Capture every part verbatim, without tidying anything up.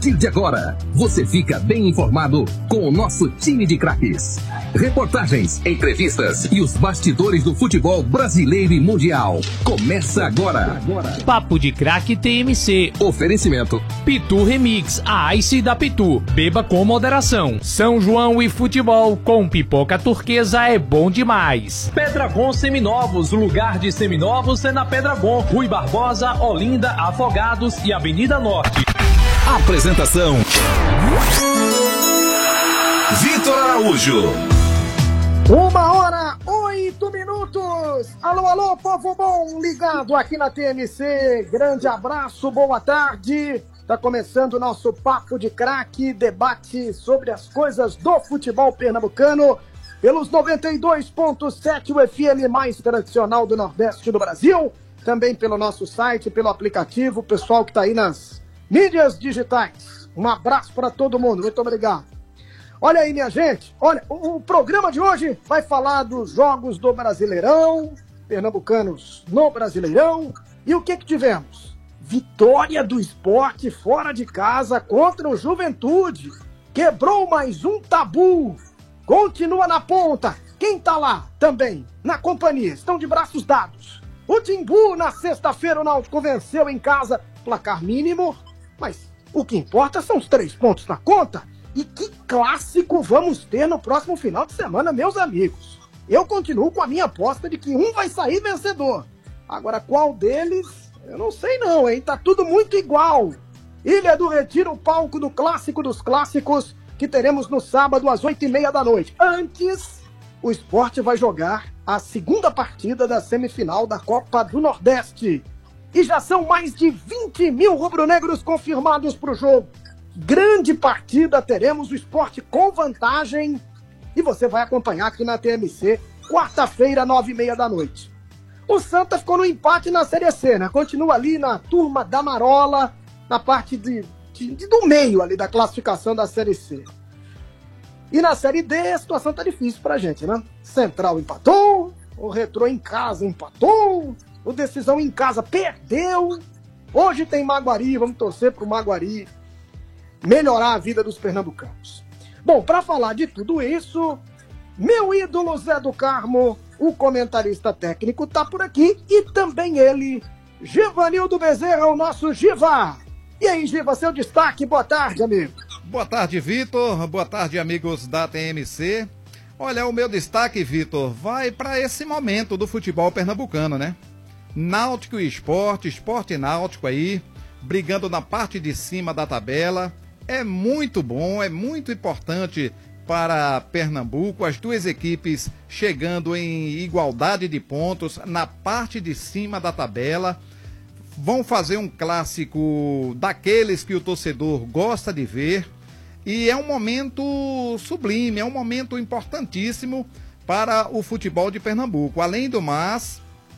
partir de agora, você fica bem informado com o nosso time de craques. Reportagens, entrevistas e os bastidores do futebol brasileiro e mundial. Começa agora. Papo de Craque T M C. Oferecimento Pitu Remix, a Ice da Pitu. Beba com moderação. São João e futebol com pipoca turquesa é bom demais. Pedragon Seminovos, lugar de seminovos é na Pedragon. Rui Barbosa, Olinda, Afogados e Avenida Norte. Apresentação: Vitor Araújo. Uma hora, oito minutos. Alô, alô, povo bom ligado aqui na T M C. Grande abraço, boa tarde. Tá começando o nosso Papo de Craque, debate sobre as coisas do futebol pernambucano, pelos noventa e dois ponto sete, o F M mais tradicional do Nordeste do Brasil. Também pelo nosso site, pelo aplicativo, o pessoal que tá aí nas mídias digitais. Um abraço para todo mundo, muito obrigado. Olha aí, minha gente, olha, o, o programa de hoje vai falar dos jogos do Brasileirão, pernambucanos no Brasileirão, e o que que tivemos? Vitória do Sport fora de casa contra o Juventude, quebrou mais um tabu, continua na ponta, quem tá lá também, na companhia, estão de braços dados. O Timbu, na sexta-feira, o Náutico venceu em casa, placar mínimo, mas o que importa são os três pontos na conta. E que clássico vamos ter no próximo final de semana, meus amigos. Eu continuo com a minha aposta de que um vai sair vencedor. Agora, qual deles? Eu não sei não, hein? Tá tudo muito igual. Ilha do Retiro, o palco do clássico dos clássicos, que teremos no sábado às oito e meia da noite. Antes, o Sport vai jogar a segunda partida da semifinal da Copa do Nordeste. E já são mais de vinte mil rubro-negros confirmados para o jogo. Grande partida, teremos o Sport com vantagem. E você vai acompanhar aqui na T M C, quarta-feira, nove e meia da noite. O Santa ficou no empate na Série C, né? Continua ali na turma da Marola, na parte de, de, de, do meio ali da classificação da Série C. E na Série D, a situação tá difícil pra gente, né? Central empatou, o Retrô em casa empatou, o Decisão em casa perdeu. Hoje tem Maguari, vamos torcer pro Maguari melhorar a vida dos pernambucanos. Bom, para falar de tudo isso, meu ídolo Zé do Carmo, o comentarista técnico, tá por aqui, e também ele, Givanildo Bezerra, o nosso Giva. E aí, Giva, seu destaque, boa tarde, amigo. Boa tarde, Vitor, boa tarde, amigos da T M C. Olha, o meu destaque, Vitor, vai para esse momento do futebol pernambucano, né? Náutico e Sport, Sport e Náutico aí, brigando na parte de cima da tabela. É muito bom, é muito importante para Pernambuco, as duas equipes chegando em igualdade de pontos na parte de cima da tabela. Vão fazer um clássico daqueles que o torcedor gosta de ver. E é um momento sublime, é um momento importantíssimo para o futebol de Pernambuco. Além do mais,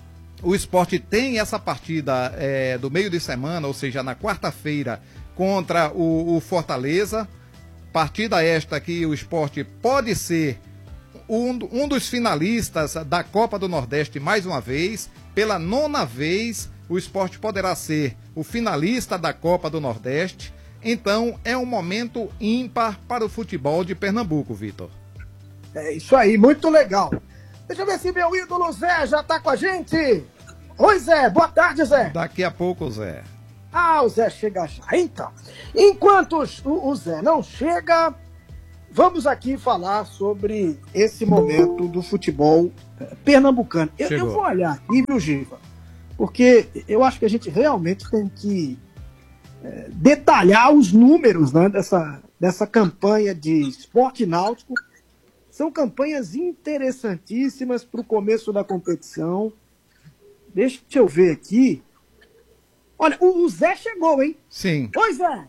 o Sport tem essa partida é, do meio de semana, ou seja, na quarta-feira, contra o, o Fortaleza. Partida esta que o Sport pode ser um, um dos finalistas da Copa do Nordeste mais uma vez. Pela nona vez, o Sport poderá ser o finalista da Copa do Nordeste. Então, é um momento ímpar para o futebol de Pernambuco, Vitor. É isso aí, muito legal. Deixa eu ver se meu ídolo Zé já tá com a gente. Oi, Zé, boa tarde, Zé. Daqui a pouco, Zé. Ah, o Zé chega já. Então, enquanto o, o Zé não chega, vamos aqui falar sobre esse momento do futebol pernambucano. Eu, eu vou olhar aqui, viu, Giva? Porque eu acho que a gente realmente tem que é, detalhar os números, né, dessa, dessa campanha de Sport Náutico. São campanhas interessantíssimas para o começo da competição. Deixa eu ver aqui. Olha, o, o Zé chegou, hein? Sim. Oi, Zé!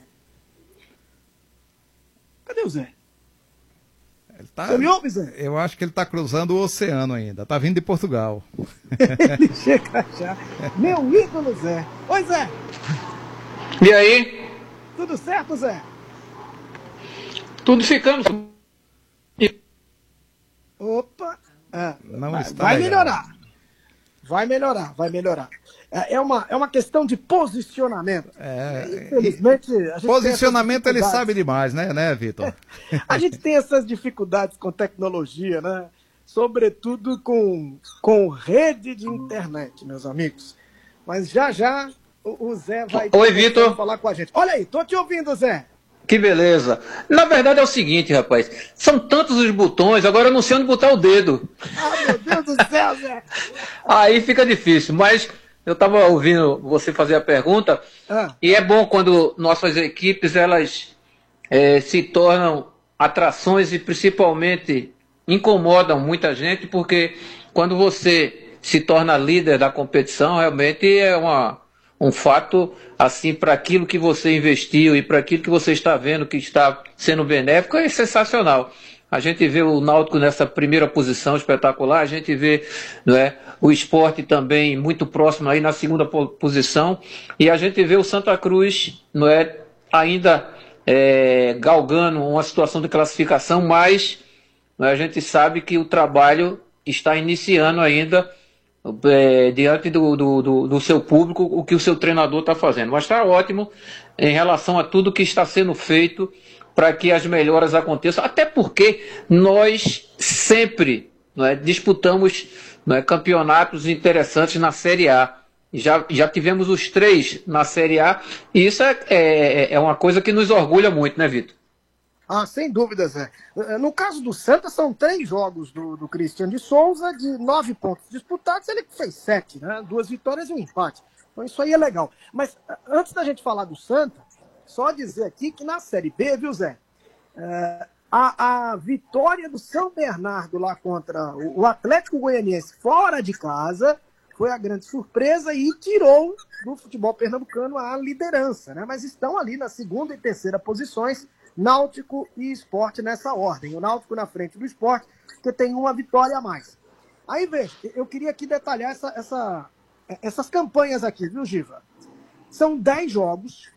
Cadê o Zé? Ele tá, Você me ouve, Zé? Eu acho que ele está cruzando o oceano ainda. Tá vindo de Portugal. Ele chega já. Meu ídolo, Zé. Oi, Zé! E aí? Tudo certo, Zé? Tudo ficando. Opa! Ah, Não vai está vai legal. melhorar. Vai melhorar, vai melhorar. É, é, uma, é uma questão de posicionamento. É, Infelizmente, a gente posicionamento ele sabe demais, né, né, Vitor? A gente tem essas dificuldades com tecnologia, né? Sobretudo com, com rede de internet, meus amigos. Mas já já o, o Zé vai Oi, Vitor. falar com a gente. Olha aí, tô te ouvindo, Zé. Que beleza. Na verdade é o seguinte, rapaz. São tantos os botões, agora eu não sei onde botar o dedo. Ah, meu Deus do céu, Zé. Aí fica difícil, mas eu estava ouvindo você fazer a pergunta, Ah. e é bom quando nossas equipes elas é, se tornam atrações e principalmente incomodam muita gente, porque quando você se torna líder da competição, realmente é uma, um fato assim para aquilo que você investiu e para aquilo que você está vendo que está sendo benéfico, é sensacional. A gente vê o Náutico nessa primeira posição espetacular, a gente vê, não é, o Sport também muito próximo aí na segunda posição, e a gente vê o Santa Cruz, não é, ainda é, galgando uma situação de classificação, mas não é, a gente sabe que o trabalho está iniciando ainda é, diante do, do, do, do seu público, o que o seu treinador está fazendo. Mas está ótimo em relação a tudo que está sendo feito para que as melhoras aconteçam, até porque nós sempre, não é, disputamos, não é, campeonatos interessantes na Série A. Já, já tivemos os três na Série A, e isso é, é, é uma coisa que nos orgulha muito, né, Vitor? Ah, sem dúvida, Zé. No caso do Santa, são três jogos do, do Cristiano de Souza, de nove pontos disputados, ele fez sete, né? Duas vitórias e um empate. Então isso aí é legal. Mas antes da gente falar do Santa, só dizer aqui que na Série B, viu, Zé? É, a, a vitória do São Bernardo lá contra o, o Atlético Goianiense fora de casa foi a grande surpresa e tirou do futebol pernambucano a liderança, né? Mas estão ali na segunda e terceira posições, Náutico e Sport nessa ordem. O Náutico na frente do Sport, que tem uma vitória a mais. Aí, veja, eu queria aqui detalhar essa, essa, essas campanhas aqui, viu, Giva? São dez jogos,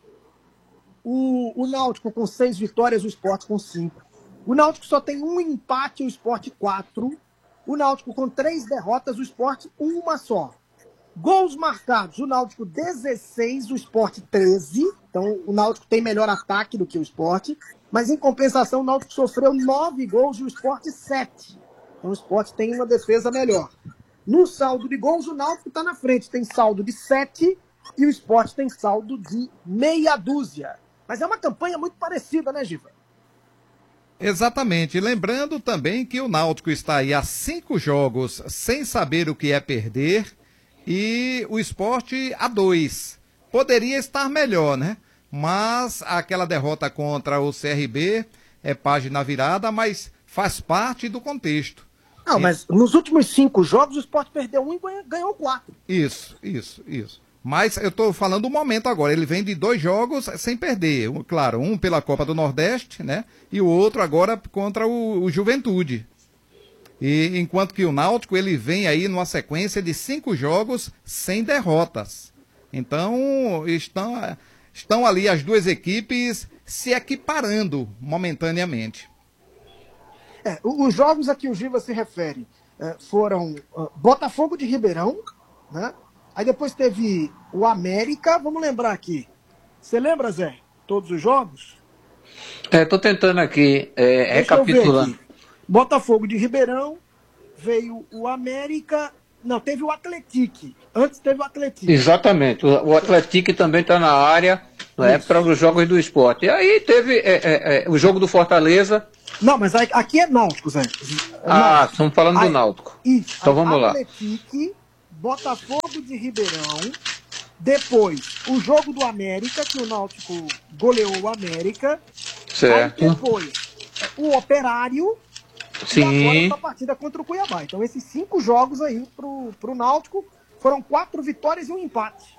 o, o Náutico com seis vitórias, o Sport com cinco. O Náutico só tem um empate, o Sport quatro. O Náutico com três derrotas, o Sport uma só. Gols marcados, o Náutico dezesseis, o Sport treze. Então o Náutico tem melhor ataque do que o Sport. Mas em compensação o Náutico sofreu nove gols e o Sport sete. Então o Sport tem uma defesa melhor. No saldo de gols, o Náutico está na frente. Tem saldo de sete e o Sport tem saldo de meia dúzia. Mas é uma campanha muito parecida, né, Giva? Exatamente. Lembrando também que o Náutico está aí há cinco jogos sem saber o que é perder e o Sport a dois. Poderia estar melhor, né? Mas aquela derrota contra o C R B é página virada, mas faz parte do contexto. Não, e... mas nos últimos cinco jogos o Sport perdeu um e ganhou quatro. Isso, isso, isso. Mas eu estou falando do momento agora, ele vem de dois jogos sem perder, claro, um pela Copa do Nordeste, né, e o outro agora contra o, o Juventude. E enquanto que o Náutico, ele vem aí numa sequência de cinco jogos sem derrotas. Então, estão, estão ali as duas equipes se equiparando momentaneamente. É, os jogos a que o Giva se refere é, foram uh, Botafogo de Ribeirão, né? Aí depois teve o América, vamos lembrar aqui. Você lembra, Zé? Todos os jogos? É, tô tentando aqui, é, recapitulando. Aqui. Botafogo de Ribeirão, veio o América, não, teve o Atlético. Antes teve o Atlético. Exatamente, o, o Atlético também está na área, né, para os jogos do Sport. E aí teve é, é, é, o jogo do Fortaleza. Não, mas aqui é Náutico, Zé. É ah, Náutico. estamos falando do aí, Náutico. Isso, então vamos lá. Atlético, Botafogo de Ribeirão, depois o jogo do América, que o Náutico goleou o América. Certo. Aí depois o Operário. Sim. E agora essa partida contra o Cuiabá. Então esses cinco jogos aí pro, pro Náutico foram quatro vitórias e um empate.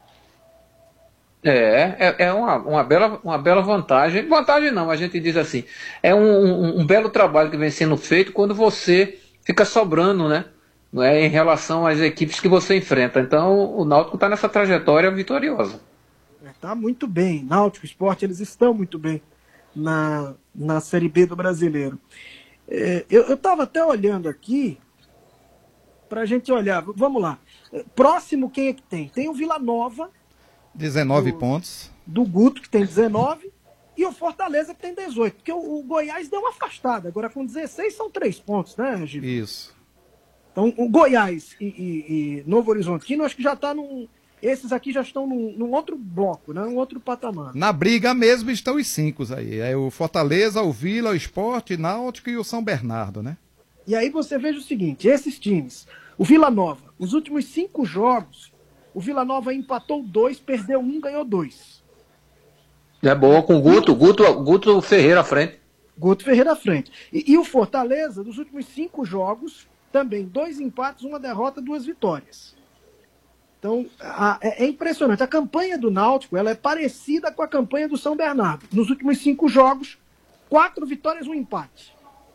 É, é, é uma, uma, bela, uma bela vantagem. Vantagem não, a gente diz assim. É um, um, um belo trabalho que vem sendo feito quando você fica sobrando, né? Não é, em relação às equipes que você enfrenta. Então o Náutico está nessa trajetória vitoriosa. Está muito bem. Náutico, Sport, eles estão muito bem na, na Série B do Brasileiro. É, eu estava até olhando aqui, para a gente olhar, vamos lá. Próximo, quem é que tem? Tem o Vila Nova. dezenove do, pontos. Do Guto, que tem dezenove. E o Fortaleza, que tem dezoito. Porque o, o Goiás deu uma afastada. Agora, com dezesseis, são três pontos, né, Gil? Isso. Então, o Goiás e, e, e Novo Horizontino, acho que já está num... Esses aqui já estão num, num outro bloco, né? Um outro patamar. Na briga mesmo estão os cinco aí. É o Fortaleza, o Vila, o Sport, Náutico e o São Bernardo, né? E aí você veja o seguinte, esses times, o Vila Nova, os últimos cinco jogos, o Vila Nova empatou dois, perdeu um, ganhou dois. É boa com o Guto, Guto, Guto Ferreira à frente. Guto Ferreira à frente. E, e o Fortaleza, dos últimos cinco jogos, também dois empates, uma derrota, duas vitórias. Então, a, é, é impressionante. A campanha do Náutico, ela é parecida com a campanha do São Bernardo. Nos últimos cinco jogos, quatro vitórias, um empate.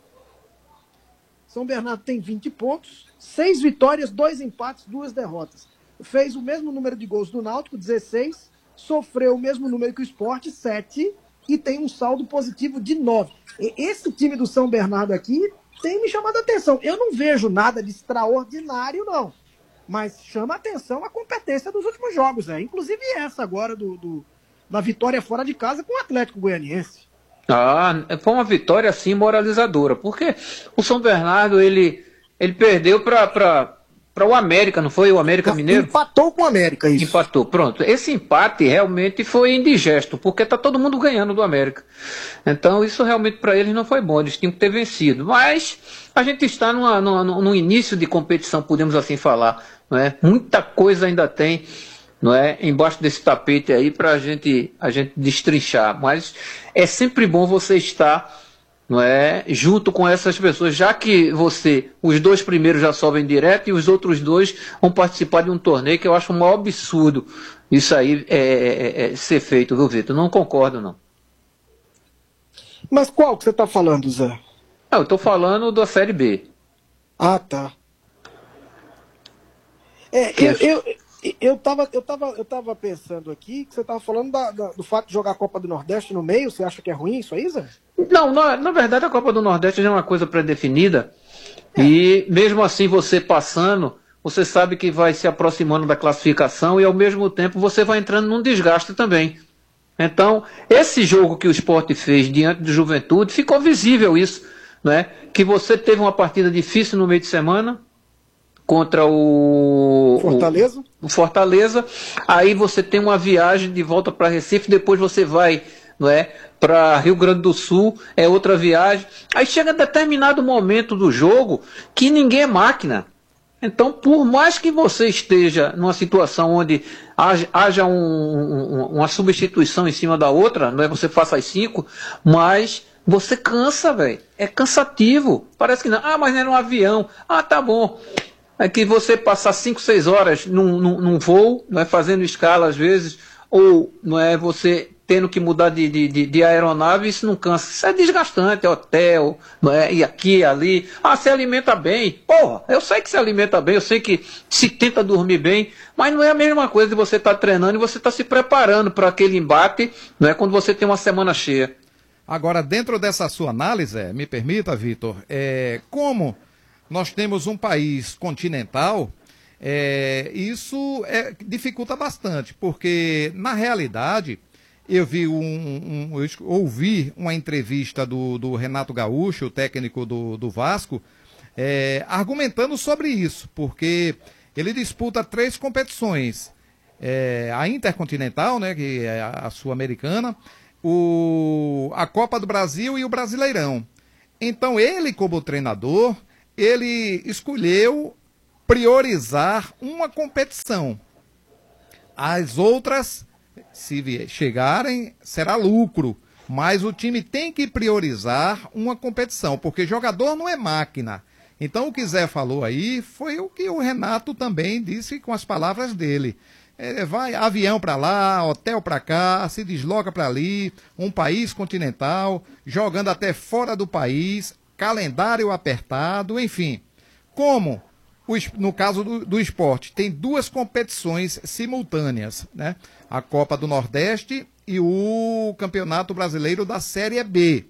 São Bernardo tem vinte pontos, seis vitórias, dois empates, duas derrotas. Fez o mesmo número de gols do Náutico, dezesseis, sofreu o mesmo número que o Sport, sete, e tem um saldo positivo de nove. E esse time do São Bernardo aqui tem me chamado a atenção. Eu não vejo nada de extraordinário, não. Mas chama a atenção a competência dos últimos jogos, né? Inclusive essa agora do, do, da vitória fora de casa com o Atlético Goianiense. Ah, foi uma vitória assim moralizadora, porque o São Bernardo ele, ele perdeu para o América, não foi? O América Mineiro? Empatou com o América, isso. Empatou, pronto. Esse empate realmente foi indigesto, porque tá todo mundo ganhando do América. Então isso realmente para eles não foi bom, eles tinham que ter vencido. Mas a gente está numa, numa, no início de competição, podemos assim falar, não é? Muita coisa ainda tem, não é, embaixo desse tapete aí para gente, a gente destrinchar. Mas é sempre bom você estar, não é, junto com essas pessoas, já que você, os dois primeiros já sobem direto e os outros dois vão participar de um torneio que eu acho um maior absurdo isso aí é, é, é ser feito, viu, Vitor? Não concordo, não. Mas qual que você está falando, Zé? Ah, eu estou falando da Série B. Ah, tá. É, eu, eu, eu, tava, eu, tava, eu tava pensando aqui que você tava falando da, da, do fato de jogar a Copa do Nordeste no meio. Você acha que é ruim isso aí, Zé? Não, na, na verdade a Copa do Nordeste já é uma coisa pré-definida. É. E mesmo assim você passando, você sabe que vai se aproximando da classificação e ao mesmo tempo você vai entrando num desgaste também. Então, esse jogo que o Sport fez diante do Juventude, ficou visível isso, né? Que você teve uma partida difícil no meio de semana contra o Fortaleza. O, o Fortaleza. Aí você tem uma viagem de volta para Recife, depois você vai, não é, para Rio Grande do Sul, é outra viagem. Aí chega determinado momento do jogo que ninguém é máquina. Então, por mais que você esteja numa situação onde haja, haja um, um, uma substituição em cima da outra, não é, você faça as cinco, mas você cansa, velho. É cansativo. Parece que não. Ah, mas não era um avião. Ah, tá bom. É que você passar cinco, seis horas num, num, num voo, não é, fazendo escala às vezes, ou não é, você tendo que mudar de, de, de aeronave, isso não cansa. Isso é desgastante, hotel, não é? E aqui e ali. Ah, se alimenta bem. Porra, eu sei que se alimenta bem, eu sei que se tenta dormir bem, mas não é a mesma coisa de você estar tá treinando e você estar tá se preparando para aquele embate, não é, quando você tem uma semana cheia. Agora, dentro dessa sua análise, me permita, Vitor, é, como nós temos um país continental, é, isso é, dificulta bastante, porque, na realidade, eu vi um, um, eu ouvi uma entrevista do, do Renato Gaúcho, o técnico do, do Vasco, é, argumentando sobre isso, porque ele disputa três competições, é, a Intercontinental, né, que é a Sul-Americana, o, a Copa do Brasil e o Brasileirão. Então ele, como treinador, ele escolheu priorizar uma competição. As outras, se chegarem, será lucro. Mas o time tem que priorizar uma competição, porque jogador não é máquina. Então o que Zé falou aí foi o que o Renato também disse com as palavras dele. É, vai avião para lá, hotel para cá, se desloca para ali, um país continental, jogando até fora do país, calendário apertado, enfim. Como, o, no caso do, do esporte, tem duas competições simultâneas, né? A Copa do Nordeste e o Campeonato Brasileiro da Série B.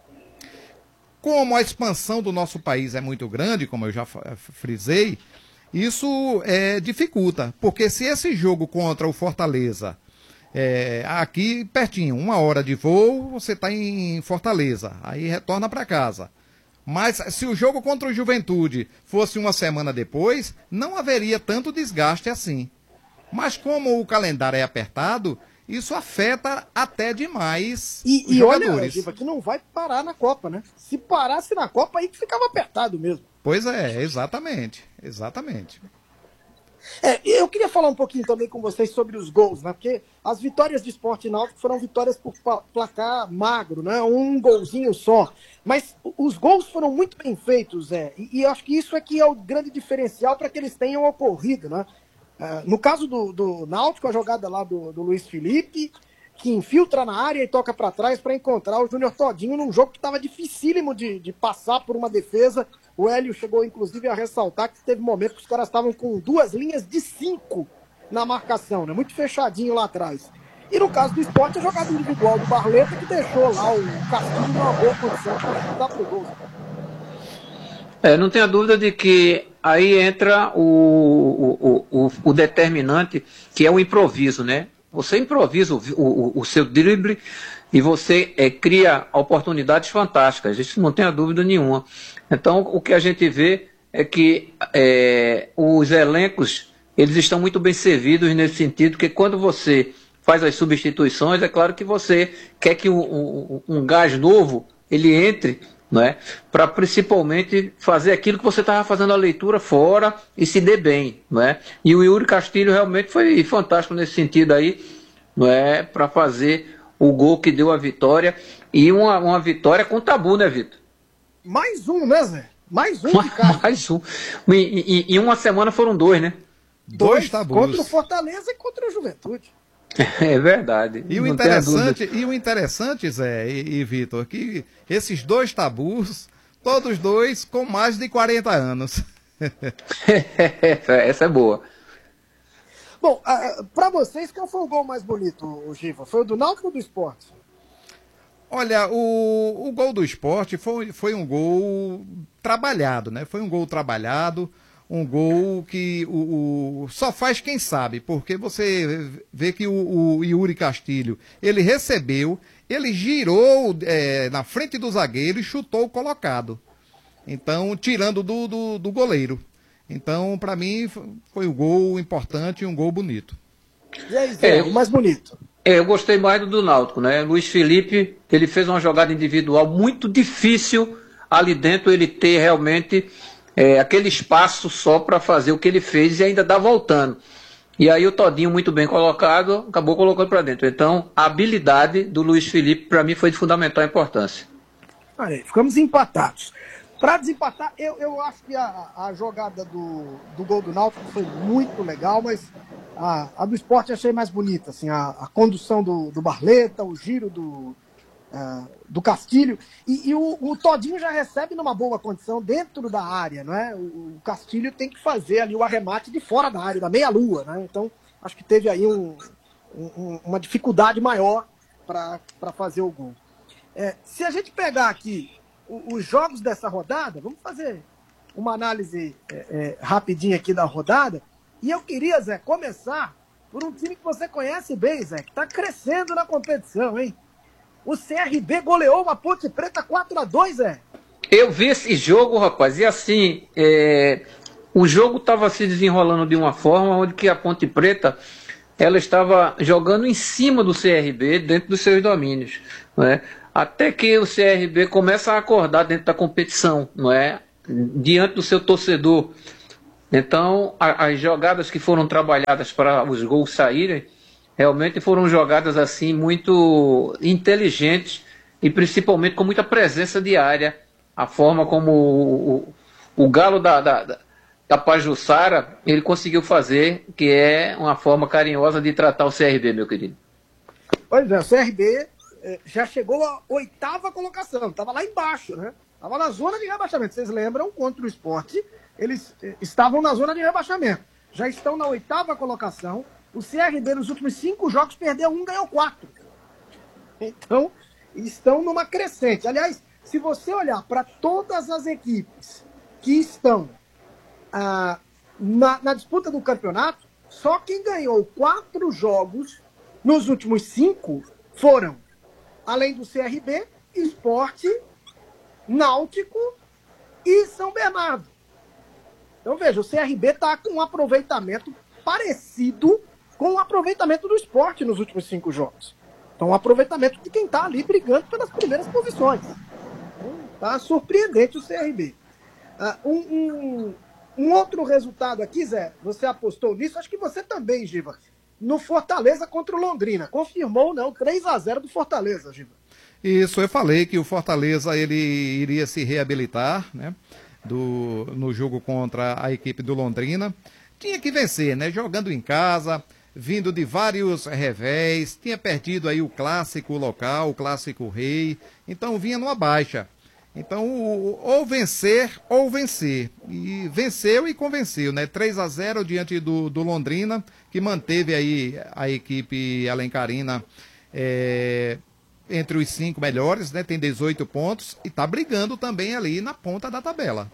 Como a expansão do nosso país é muito grande, como eu já frisei, Isso é, dificulta, porque se esse jogo contra o Fortaleza, é, aqui pertinho, uma hora de voo, você está em Fortaleza, aí retorna para casa. Mas se o jogo contra o Juventude fosse uma semana depois, não haveria tanto desgaste assim. Mas como o calendário é apertado, isso afeta até demais e, os e jogadores. Olha, Giba, que não vai parar na Copa, né? Se parasse na Copa, aí que ficava apertado mesmo. Pois é, exatamente, exatamente. É, eu queria falar um pouquinho também com vocês sobre os gols, né? Porque as vitórias de Sport e Náutico foram vitórias por placar magro, né? Um golzinho só. Mas os gols foram muito bem feitos, Zé. E, e eu acho que isso é que é o grande diferencial para que eles tenham ocorrido, né? Uh, no caso do, do Náutico, a jogada lá do, do Luiz Felipe, que infiltra na área e toca para trás para encontrar o Júnior Todinho num jogo que estava dificílimo de, de passar por uma defesa. O Hélio chegou, inclusive, a ressaltar que teve momento que os caras estavam com duas linhas de cinco na marcação, né? Muito fechadinho lá atrás. E no caso do Sport, a jogada individual do Barleta que deixou lá o Castilho numa boa posição para chutar pro gol. É, não tenha dúvida de que aí entra o, o, o, o determinante, que é o improviso, né? Você improvisa o, o, o seu drible e você é, cria oportunidades fantásticas, isso não tenha dúvida nenhuma. Então, o que a gente vê é que é, os elencos, eles estão muito bem servidos nesse sentido, que quando você faz as substituições, é claro que você quer que um, um, um gás novo, ele entre, né, para principalmente fazer aquilo que você estava fazendo a leitura fora e se dê bem, né? E o Yuri Castilho realmente foi fantástico nesse sentido aí, né, para fazer o gol que deu a vitória, e uma, uma vitória com tabu, né, Vitor? Mais um, né, Zé? Mais um de casa. Mais um. E, e, e uma semana foram dois, né? Dois, dois tabus. Contra o Fortaleza e contra o Juventude. É verdade. E o, interessante, e o interessante, Zé e, e Vitor, que esses dois tabus, todos dois com mais de quarenta anos. Essa é boa. Bom, uh, para vocês, qual foi o gol mais bonito, Giva? Foi o do Náutico ou do Sport? Olha, o, o gol do Sport foi, foi um gol trabalhado, né? Foi um gol trabalhado, um gol que o, o, só faz quem sabe, porque você vê que o, o Yuri Castilho, ele recebeu, ele girou é, na frente do zagueiro e chutou o colocado. Então, tirando do, do, do goleiro. Então, para mim, foi um gol importante e um gol bonito. E aí, Zé, é, o mais bonito? É, eu gostei mais do, do Náutico, né? Luiz Felipe, ele fez uma jogada individual muito difícil ali dentro, ele ter realmente é, aquele espaço só para fazer o que ele fez e ainda dá voltando. E aí o Todinho, muito bem colocado, acabou colocando para dentro. Então, a habilidade do Luiz Felipe, para mim, foi de fundamental importância. Aí, ficamos empatados. Para desempatar, eu, eu acho que a, a jogada do, do gol do Náutico foi muito legal, mas a, a do Sport achei mais bonita. Assim, a, a condução do, do Barleta, o giro do, uh, do Castilho. E, e o, o Todinho já recebe numa boa condição dentro da área, não é? O, o Castilho tem que fazer ali o arremate de fora da área, da meia-lua, né? Então, acho que teve aí um, um, uma dificuldade maior para fazer o gol. É, se a gente pegar aqui os jogos dessa rodada, vamos fazer uma análise é, é, rapidinha aqui da rodada, e eu queria, Zé, começar por um time que você conhece bem, Zé, que está crescendo na competição, hein? O C R B goleou uma Ponte Preta quatro a dois, Zé. Eu vi esse jogo, rapaz, e assim, é, o jogo estava se desenrolando de uma forma onde que a Ponte Preta, ela estava jogando em cima do C R B, dentro dos seus domínios, não é? Até que o C R B começa a acordar dentro da competição, não é? Diante do seu torcedor. Então, a, as jogadas que foram trabalhadas para os gols saírem, realmente foram jogadas assim muito inteligentes e principalmente com muita presença de área. A forma como o, o, o Galo da, da, da Pajuçara, ele conseguiu fazer, que é uma forma carinhosa de tratar o C R B, meu querido. Pois é, o C R B já chegou à oitava colocação, estava lá embaixo, né? Estava na zona de rebaixamento. Vocês lembram, contra o Sport, eles estavam na zona de rebaixamento. Já estão na oitava colocação. O C R B nos últimos cinco jogos perdeu um, ganhou quatro. Então, estão numa crescente. Aliás, se você olhar para todas as equipes que estão ah, na, na disputa do campeonato, só quem ganhou quatro jogos nos últimos cinco foram, além do C R B, Sport, Náutico e São Bernardo. Então veja, o C R B está com um aproveitamento parecido com o aproveitamento do Sport nos últimos cinco jogos. Então um aproveitamento de quem está ali brigando pelas primeiras posições. Está surpreendente o C R B. Uh, um, um, um outro resultado aqui, Zé, você apostou nisso, acho que você também, Giva, no Fortaleza contra o Londrina. Confirmou ou não? três a zero do Fortaleza, Giva. Isso, eu falei que o Fortaleza ele iria se reabilitar, né, do, no jogo contra a equipe do Londrina. Tinha que vencer, né, jogando em casa, vindo de vários revés, tinha perdido aí o clássico local, o clássico rei, então vinha numa baixa. Então, ou vencer ou vencer. E venceu e convenceu, né? três a zero diante do, do Londrina, que manteve aí a equipe alencarina é, entre os cinco melhores, né? Tem dezoito pontos e está brigando também ali na ponta da tabela.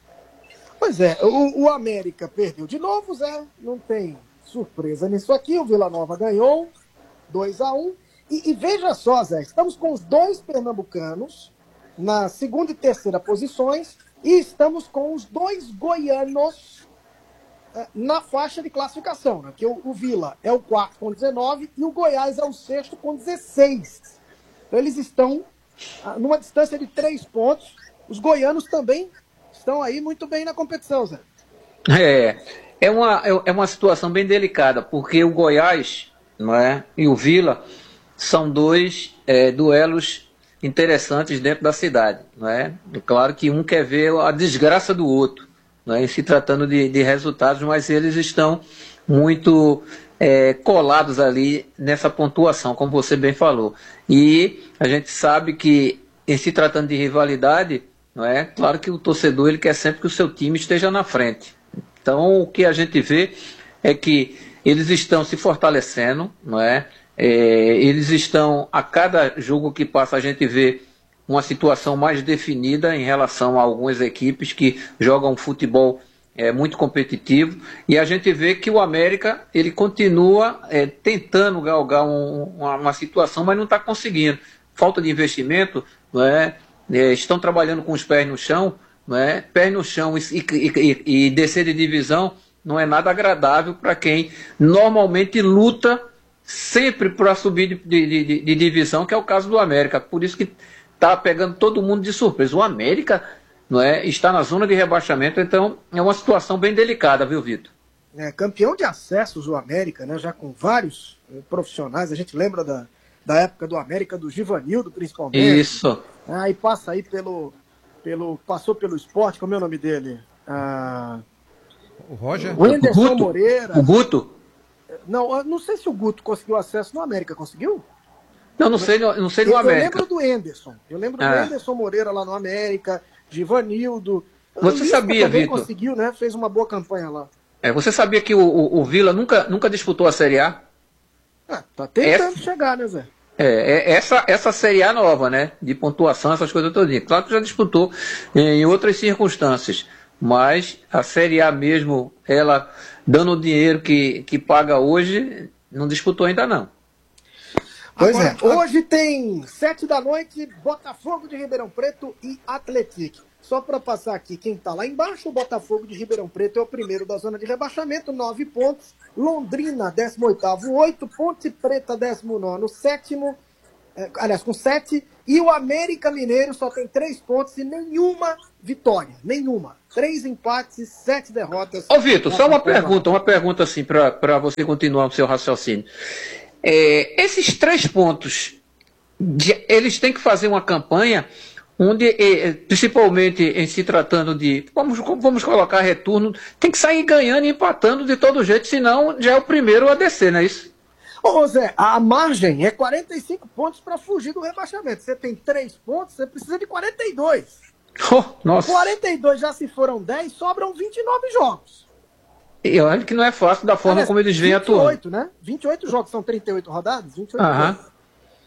Pois é, o, o América perdeu de novo, Zé. Não tem surpresa nisso aqui. O Vila Nova ganhou dois a um. E, e veja só, Zé, estamos com os dois pernambucanos na segunda e terceira posições, e estamos com os dois goianos eh, na faixa de classificação, né? Que o, o Vila é o quarto com dezenove e o Goiás é o sexto com dezesseis. Então eles estão ah, numa distância de três pontos. Os goianos também estão aí muito bem na competição, Zé. É, é uma, é uma situação bem delicada, porque o Goiás, não é, e o Vila são dois é, duelos interessantes dentro da cidade, não é? É claro que um quer ver a desgraça do outro, não é? Se tratando de, de resultados, mas eles estão muito é, colados ali nessa pontuação, como você bem falou. E a gente sabe que, em se tratando de rivalidade, não é? Claro que o torcedor ele quer sempre que o seu time esteja na frente. Então, o que a gente vê é que eles estão se fortalecendo, não é? É, eles estão, a cada jogo que passa, a gente vê uma situação mais definida em relação a algumas equipes que jogam futebol é, muito competitivo, e a gente vê que o América ele continua é, tentando galgar um, uma, uma situação, mas não está conseguindo. Falta de investimento, não é? É, estão trabalhando com os pés no chão, não é? Pés no chão e, e, e, e descer de divisão não é nada agradável para quem normalmente luta sempre para subir de, de, de, de divisão, que é o caso do América. Por isso que está pegando todo mundo de surpresa. O América, não é, está na zona de rebaixamento, então é uma situação bem delicada, viu, Vitor? É, campeão de acessos o América, né, já com vários eh, profissionais. A gente lembra da, da época do América, do Givanildo, principalmente. Isso. Aí ah, passa aí pelo, pelo... Passou pelo Sport, como é o nome dele? Ah, o Roger? O Anderson o Guto? Moreira. O Guto? Não, eu não sei se o Guto conseguiu acesso no América, conseguiu? Não, não sei, não sei no eu, América. Eu lembro do Anderson. Eu lembro ah. do Anderson Moreira lá no América, Givanildo. Você sabia, Vitor? Conseguiu, né? Fez uma boa campanha lá. É, você sabia que o, o, o Vila nunca, nunca disputou a Série A? Ah, tá tentando essa, chegar, né, Zé? É, é essa, essa Série A nova, né? De pontuação, essas coisas todas. Claro que já disputou em outras circunstâncias. Mas a Série A mesmo, ela dando o dinheiro que, que paga hoje, não disputou ainda não. Pois Agora, é, hoje tem sete da noite, Botafogo de Ribeirão Preto e Atlético. Só para passar aqui quem está lá embaixo, o Botafogo de Ribeirão Preto é o primeiro da zona de rebaixamento, nove pontos. Londrina, décimo oitavo, oito. Ponte Preta, décimo nono, sétimo. É, aliás, com sete. E o América Mineiro só tem três pontos e nenhuma vitória. Nenhuma. Três empates e sete derrotas. Ô, Vitor, só uma pergunta, uma pergunta assim, para você continuar o seu raciocínio. É, esses três pontos, de, eles têm que fazer uma campanha onde, principalmente em se tratando de, vamos, vamos colocar retorno, tem que sair ganhando e empatando de todo jeito, senão já é o primeiro a descer, não é isso? Ô Zé, a margem é quarenta e cinco pontos para fugir do rebaixamento. Você tem três pontos, você precisa de quarenta e dois. Oh, nossa. quarenta e dois já se foram dez, sobram vinte e nove jogos. E olha que não é fácil da forma Aliás, como eles vêm atuando. vinte e oito, né? vinte e oito jogos, são trinta e oito rodadas? vinte e oito Aham. jogos.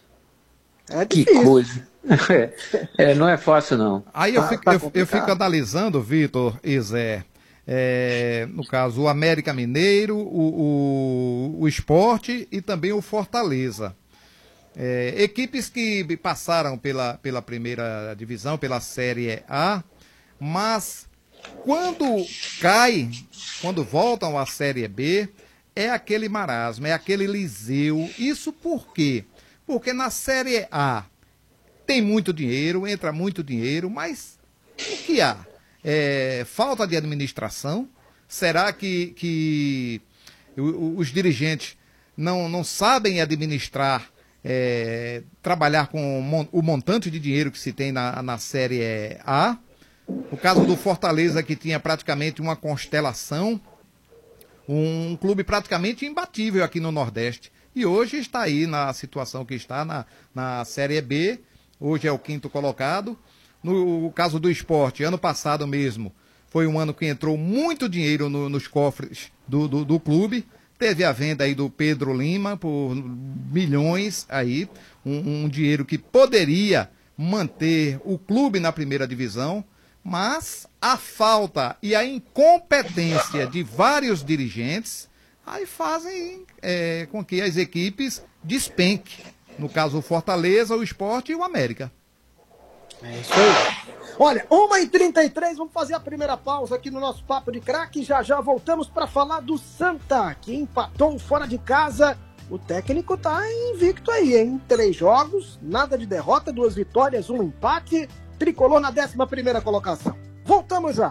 É que difícil. coisa. É, é, não é fácil, não. Aí eu, Tá, fico, tá eu, eu fico analisando, Vitor e Zé, É, no caso, o América Mineiro, o, o, o Sport e também o Fortaleza. É, equipes que passaram pela, pela primeira divisão, pela Série A, mas quando cai, quando voltam à Série B, é aquele marasmo, é aquele liseu. Isso por quê? Porque na Série A tem muito dinheiro, entra muito dinheiro, mas o que há? É, falta de administração? Será que, que os dirigentes não, não sabem administrar, é, trabalhar com o montante de dinheiro que se tem na, na Série A? O caso do Fortaleza, que tinha praticamente uma constelação, um clube praticamente imbatível aqui no Nordeste. E hoje está aí na situação que está na, na Série B, hoje é o quinto colocado. No caso do Sport, ano passado mesmo, foi um ano que entrou muito dinheiro no, nos cofres do, do, do clube. Teve a venda aí do Pedro Lima por milhões aí, um, um dinheiro que poderia manter o clube na primeira divisão, mas a falta e a incompetência de vários dirigentes aí fazem é, com que as equipes despenquem. No caso, o Fortaleza, o Sport e o América. É isso aí. Olha, uma e trinta e três, vamos fazer a primeira pausa aqui no nosso Papo de Craque. Já já voltamos para falar do Santa, que empatou fora de casa. O técnico tá invicto aí, hein? Três jogos, nada de derrota, duas vitórias, um empate. Tricolor na décima primeira colocação. Voltamos já.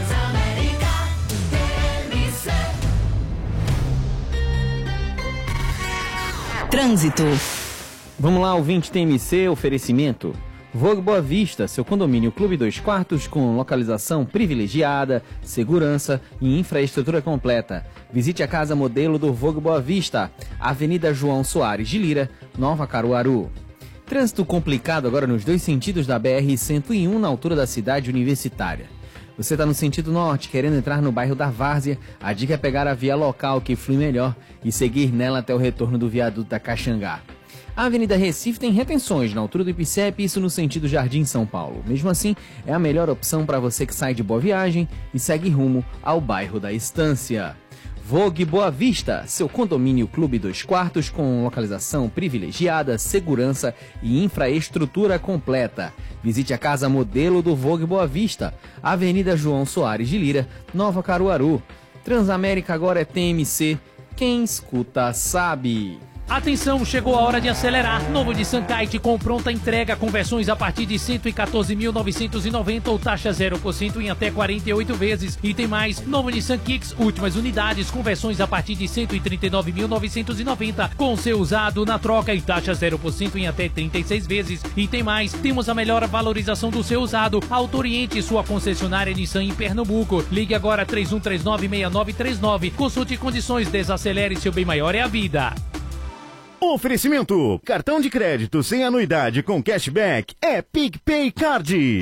Trânsito. Vamos lá, ouvinte T M C, oferecimento. Vogue Boa Vista, seu condomínio Clube dois Quartos com localização privilegiada, segurança e infraestrutura completa. Visite a casa modelo do Vogue Boa Vista, Avenida João Soares de Lira, Nova Caruaru. Trânsito complicado agora nos dois sentidos da B R cento e um na altura da cidade universitária. Você está no sentido norte, querendo entrar no bairro da Várzea, a dica é pegar a via local que flui melhor e seguir nela até o retorno do viaduto da Caxangá. A Avenida Recife tem retenções na altura do Ipicep, isso no sentido Jardim São Paulo. Mesmo assim, é a melhor opção para você que sai de Boa Viagem e segue rumo ao bairro da Estância. Vogue Boa Vista, seu condomínio Clube dois Quartos com localização privilegiada, segurança e infraestrutura completa. Visite a casa modelo do Vogue Boa Vista, Avenida João Soares de Lira, Nova Caruaru. Transamérica agora é T M C, quem escuta sabe. Atenção, chegou a hora de acelerar. Novo Nissan Kite com pronta entrega, com versões a partir de cento e quatorze mil novecentos e noventa ou taxa zero por cento em até quarenta e oito vezes. E tem mais, novo Nissan Kicks, últimas unidades, com versões a partir de cento e trinta e nove mil novecentos e noventa, com seu usado na troca e taxa zero por cento em até trinta e seis vezes. E tem mais, temos a melhor valorização do seu usado. Auto-oriente sua concessionária Nissan em Pernambuco. Ligue agora três um três nove, seis nove três nove. Consulte condições, desacelere, seu bem maior é a vida. Oferecimento: cartão de crédito sem anuidade com cashback é PicPay Card.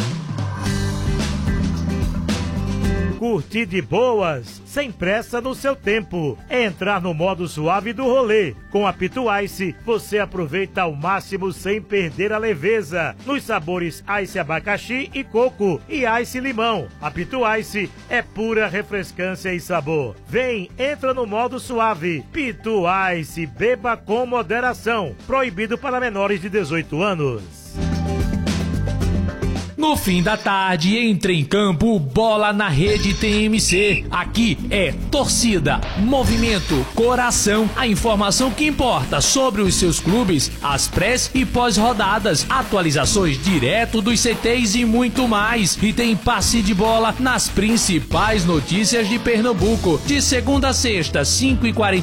Curtir de boas, sem pressa no seu tempo. É entrar no modo suave do rolê. Com a Pitu Ice, você aproveita ao máximo sem perder a leveza. Nos sabores Ice Abacaxi e Coco e Ice Limão. A Pitu Ice é pura refrescância e sabor. Vem, entra no modo suave. Pitu Ice, beba com moderação. Proibido para menores de dezoito anos. No fim da tarde, entre em campo, bola na rede T M C. Aqui é torcida, movimento, coração, a informação que importa sobre os seus clubes, as pré e pós-rodadas, atualizações direto dos C Tês e muito mais. E tem passe de bola nas principais notícias de Pernambuco, de segunda a sexta, cinco e quarenta.